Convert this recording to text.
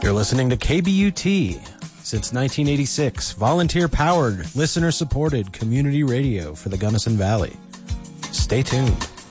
You're listening to KBUT. Since 1986, volunteer-powered, listener-supported community radio for the Gunnison Valley. Stay tuned.